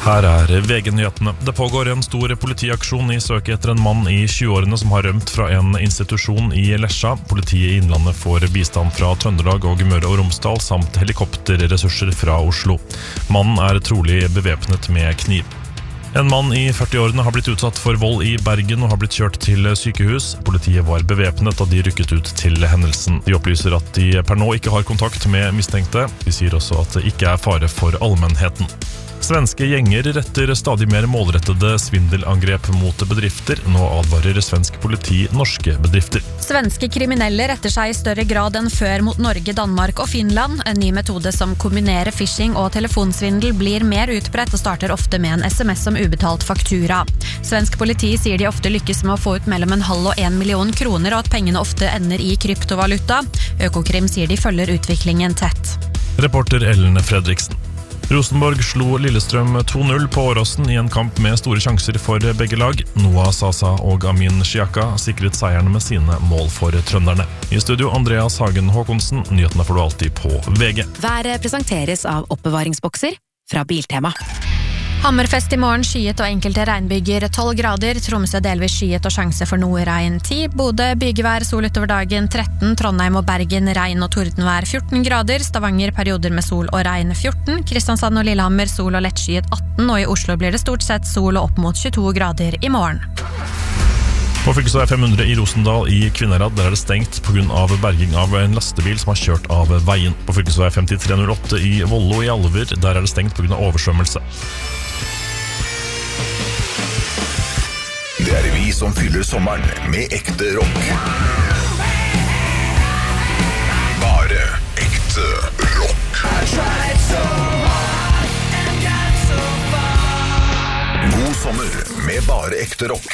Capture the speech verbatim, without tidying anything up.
Her er V G-nyhetene. Det pågår en stor politiaksjon i søket etter en mann i tjueårene som har rømt fra en institusjon i Lesja. Politiet i Innlandet får bistand fra Trøndelag og Møre og Romsdal, samt helikopterressurser fra Oslo. Mannen er trolig bevæpnet med kniv. En mann i førtiårene har blitt utsatt for vold i Bergen og har blitt kjørt til sykehus. Politiet var bevæpnet da de rykket ut til hendelsen. De opplyser at de per nå ikke har kontakt med mistenkte. De sier også at det ikke er fare for allmennheten. Svenske gjenger retter stadig mer målrettede svindelangrep mot bedrifter. Nå advarer svensk politi norske bedrifter. Svenske kriminelle retter seg i større grad enn før mot Norge, Danmark og Finland. En ny metode som kombinerer phishing og telefonsvindel blir mer utbredt og starter ofte med en sms som ubetalt faktura. Svensk politi sier de ofte lykkes med å få ut mellom en halv og en million kroner, og at pengene ofte ender i kryptovaluta. Økokrim sier de følger utviklingen tett. Reporter Ellen Fredriksen. Rosenborg slo Lillestrøm to null på Åråsen i en kamp med store sjanser for begge lag. Noah Sasa og Amin Shiaka sikret seieren med sine mål for trønderne. I studio Andreas Hagen Håkonsen, nyhetene får du alltid på V G. Været presenteres av oppbevaringsbokser fra Biltema. Hammerfest i morgen, skyet og enkelte regnbyger tolv grader, Tromsø delvis skyet og sjanse for noe regn ti, Bodø bygevær, sol utover dagen tretten, Trondheim og Bergen regn og tordenvær fjorten grader, Stavanger perioder med sol og regn fjorten, Kristiansand og Lillehammer sol og lettskyet atten, og i Oslo blir det stort sett sol og opp mot tjueto grader i morgen. På fylkesvei fem hundre i Rosendal i Kvinnherad, der er det stengt på grunn av berging av en lastebil som har kjørt av veien. På fylkesvei femtitre null åtte i Vollo i Alver, der er det stengt på grunn av oversvømmelse. Det er vi som fyller sommeren med ekte rock. Bare ekte rock. God sommer med bare ekte rock.